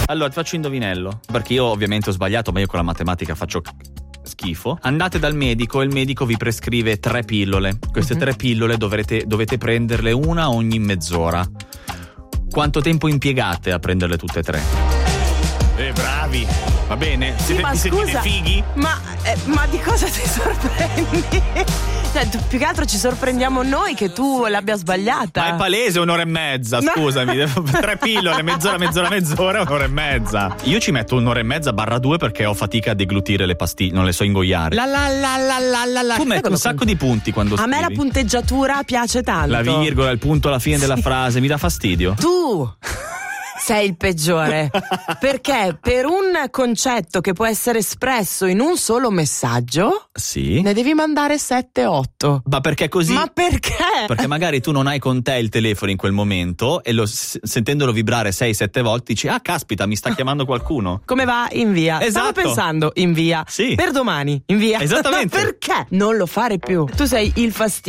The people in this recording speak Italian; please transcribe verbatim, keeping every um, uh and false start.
Allora ti faccio indovinello, perché io ovviamente ho sbagliato, ma io con la matematica faccio schifo. Andate dal medico e il medico vi prescrive tre pillole. Queste mm-hmm. tre pillole dovrete, dovete prenderle una ogni mezz'ora. Quanto tempo impiegate a prenderle tutte e tre? Eh, bravi! Va bene? Sì, siete, ma vi scusa, sentite fighi? Ma, eh, ma di cosa ti sorprendi? Cioè, tu, più che altro ci sorprendiamo noi che tu l'abbia sbagliata. Ma è palese, un'ora e mezza, scusami. Tre pillole, mezz'ora, mezz'ora, mezz'ora, un'ora e mezza. Io ci metto un'ora e mezza barra due perché ho fatica a deglutire le pastiglie, non le so ingoiare. La la la la la la la. Tu metti un sacco di punti quando scrivi. A me la punteggiatura piace tanto. La virgola, il punto alla fine sì. della frase, mi dà fastidio. Tu sei il peggiore, perché per un concetto che può essere espresso in un solo messaggio, sì, ne devi mandare sette otto. Ma perché così? Ma perché? Perché magari tu non hai con te il telefono in quel momento e lo, sentendolo vibrare sei sette volte dici: ah, caspita, mi sta chiamando qualcuno. Come va? Invia. Esatto. Stavo pensando, invia. Sì. Per domani, invia. Esattamente. Perché non lo fare più? Tu sei il fastidio.